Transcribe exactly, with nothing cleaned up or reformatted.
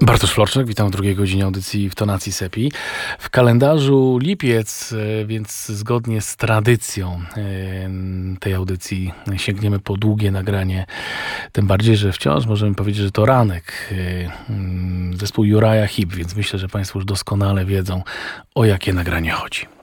Bartosz Florczak, witam w drugiej godzinie audycji w tonacji Sepi. W kalendarzu lipiec, więc zgodnie z tradycją tej audycji sięgniemy po długie nagranie. Tym bardziej, że wciąż możemy powiedzieć, że to ranek. Zespół Uriah Heep, więc myślę, że Państwo już doskonale wiedzą, o jakie nagranie chodzi.